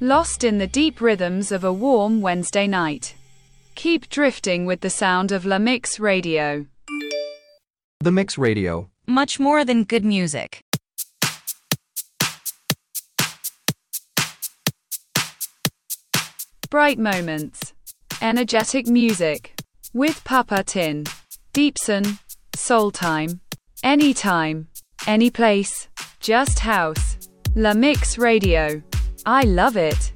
Lost in the deep rhythms of a warm Wednesday night. Keep drifting with the sound of La Mix Radio. The Mix Radio. Much more than good music. Bright moments. Energetic music. With Papa Tin. Deepson. Soul time. Anytime. Any place. Just house. La Mix Radio. I love it.